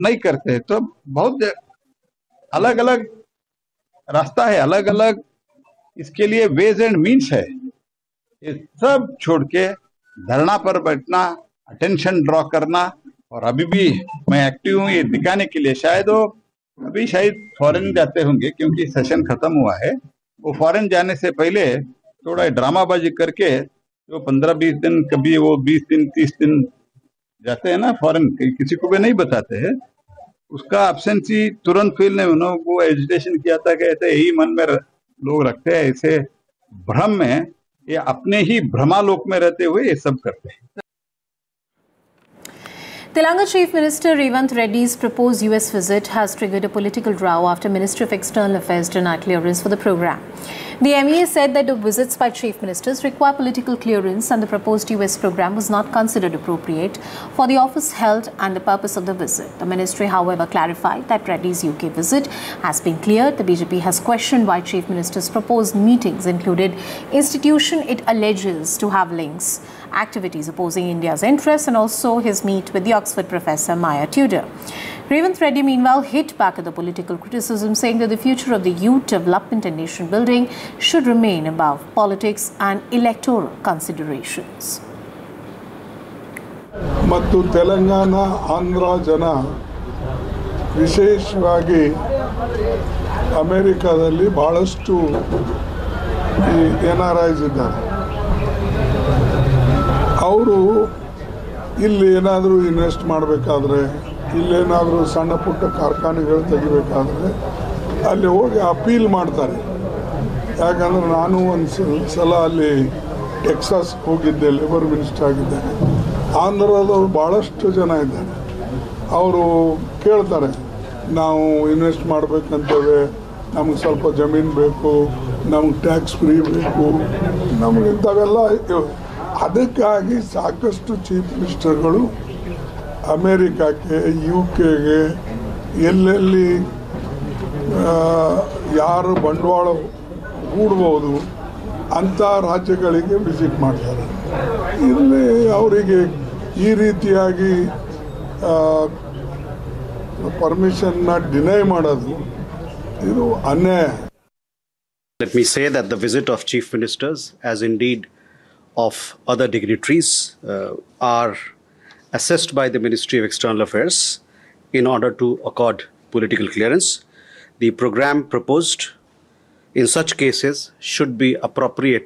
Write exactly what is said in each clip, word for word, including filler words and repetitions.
नहीं करते तो बहुत अलग अलग रास्ता है, अलग अलग इसके लिए वेज एंड मीन्स है। ये सब छोड़ के धरना पर बैठना, अटेंशन ड्रॉ करना, और अभी भी मैं एक्टिव हूँ ये दिखाने के लिए। शायद वो अभी शायद फॉरेन जाते होंगे क्योंकि सेशन खत्म हुआ है। वो फॉरेन जाने से पहले थोड़ा ड्रामाबाजी करके जो पंद्रह बीस दिन, कभी वो बीस दिन तीस दिन जाते हैं ना फॉरेन, किसी को भी नहीं बताते हैं, उसका एब्सेंसी तुरंत फील नहीं। उन्होंने वो एजिटेशन किया था कि ऐसे यही मन में लोग रखते हैं, ऐसे भ्रम में, ये अपने ही भ्रमालोक में रहते हुए ये सब करते हैं। Telangana Chief Minister Revant Reddy's proposed U S visit has triggered a political row after Ministry of External Affairs denied clearance for the program. The M E A said that the visits by chief ministers require political clearance and the proposed U S program was not considered appropriate for the office held and the purpose of the visit. The ministry, however, clarified that Reddy's U K visit has been cleared. The B J P has questioned why chief ministers' proposed meetings included institution it alleges to have links, activities opposing India's interests, and also his meet with the Oxford professor Maya Tudor. Revant Reddy, meanwhile, hit back at the political criticism, saying that the future of the youth development and nation building should remain above politics and electoral considerations. ಮತ್ತು ತೆಲಂಗಾಣ ಆಂಧ್ರ ಜನ ವಿಶೇಷವಾಗಿ ಅಮೆರಿಕಾದಲ್ಲಿ ಬಹಳಷ್ಟು N R ice ಇದ್ದಾರೆ. ಅವರು ಇಲ್ಲಿ ಏನಾದರೂ invest ಮಾಡಬೇಕಾದ್ರೆ, ಇಲ್ಲೇನಾದರೂ ಸಣ್ಣ ಪುಟ್ಟ ಕಾರ್ಖಾನೆಗಳು ತೆಗಿಬೇಕಾದ್ರೆ ಅಲ್ಲಿ ಹೋಗಿ ಅಪೀಲ್ ಮಾಡ್ತಾರೆ. ಯಾಕಂದರೆ ನಾನು ಒಂದು ಸಲ ಅಲ್ಲಿ ಟೆಕ್ಸಾಸ್ ಹೋಗಿದ್ದೆ, ಲೇಬರ್ ಮಿನಿಸ್ಟರ್ ಆಗಿದ್ದೇನೆ. ಆಂಧ್ರದವರು ಭಾಳಷ್ಟು ಜನ ಇದ್ದಾರೆ. ಅವರು ಕೇಳ್ತಾರೆ, ನಾವು ಇನ್ವೆಸ್ಟ್ ಮಾಡಬೇಕಂತೇವೆ, ನಮಗೆ ಸ್ವಲ್ಪ ಜಮೀನು ಬೇಕು, ನಮಗೆ ಟ್ಯಾಕ್ಸ್ ಫ್ರೀ ಬೇಕು, ನಮಗೆ ಇಂಥವೆಲ್ಲ. ಅದಕ್ಕಾಗಿ ಸಾಕಷ್ಟು ಚೀಫ್ ಮಿನಿಸ್ಟರ್ಗಳು ಅಮೇರಿಕಕ್ಕೆ, ಯು ಕೆಗೆ, ಎಲ್ಲೆಲ್ಲಿ ಯಾರು ಬಂಡವಾಳ ಹೂಡ್ಬೋದು ಅಂಥ ರಾಜ್ಯಗಳಿಗೆ ವಿಸಿಟ್ ಮಾಡ್ತಾರೆ. ಇಲ್ಲಿ ಅವರಿಗೆ ಈ ರೀತಿಯಾಗಿ ಪರ್ಮಿಷನ್ನ ಡಿನೈ ಮಾಡೋದು ಇದು ಅನ್ಯಾಯ. Let me say that the visit of chief ministers, as indeed of other dignitaries, uh, are assessed by the Ministry of External Affairs in order to accord political clearance. The program proposed in such cases should be appropriate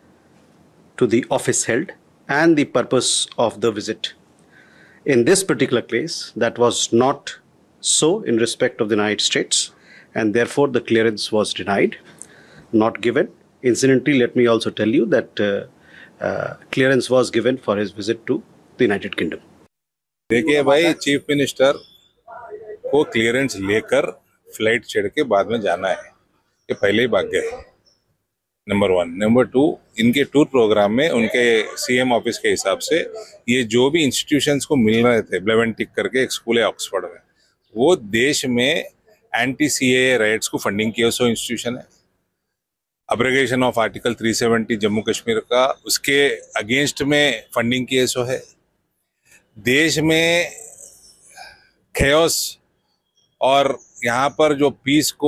to the office held and the purpose of the visit. In this particular case, that was not so in respect of the United States, and therefore the clearance was denied, not given. Incidentally, let me also tell you that uh, uh, clearance was given for his visit to the United Kingdom. देखिए भाई, chief minister को clearance लेकर flight चढ़ के बाद में जाना है, ये पहले ही भाग गए, नंबर वन. नंबर टू, इनके टूर प्रोग्राम में उनके सीएम ऑफिस के हिसाब से ये जो भी इंस्टीट्यूशंस को मिल रहे थे, ब्लेवेंटिक करके एक स्कूल है ऑक्सफोर्ड में, वो देश में एंटी सीएए राइट्स को फंडिंग किया सो इंस्टीट्यूशन है. अब्रिगेशन ऑफ आर्टिकल तीन सौ सत्तर जम्मू कश्मीर का, उसके अगेंस्ट में फंडिंग किए सो है. देश में खेओस और यहाँ पर जो पीस को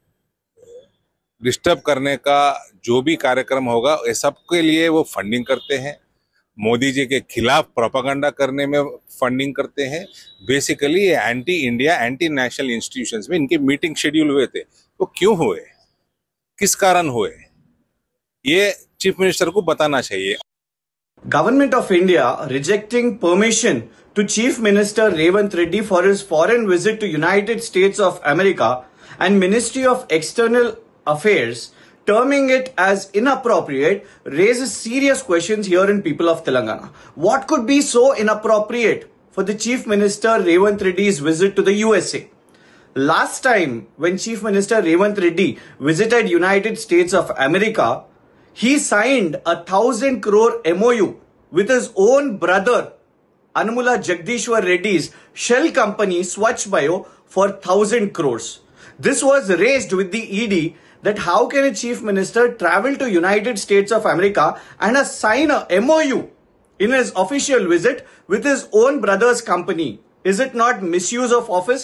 डिस्टर्ब करने का जो भी कार्यक्रम होगा, ये सबके लिए वो फंडिंग करते हैं. मोदी जी के खिलाफ प्रोपेगेंडा करने में फंडिंग करते हैं. बेसिकली ये anti India, anti national institutions में इनके मीटिंग शेड्यूल हुए थे. तो क्यों हुए, किस कारण हुए, ये चीफ मिनिस्टर को बताना चाहिए. Government of India rejecting permission to Chief Minister Revant Reddy for his foreign visit to United States of America and Ministry of External Affairs terming it as inappropriate raises serious questions here in people of Telangana. What could be so inappropriate for the Chief Minister Revant Reddy's visit to the U S A? Last time when Chief Minister Revant Reddy visited United States of America, he signed a thousand crore M O U with his own brother Anmula Jagdishwar Reddy's shell company Swachh Bio for thousand crores. This was raised with the E D that how can a chief minister travel to United States of America and sign a M O U in his official visit with his own brother's company Is it not misuse of office?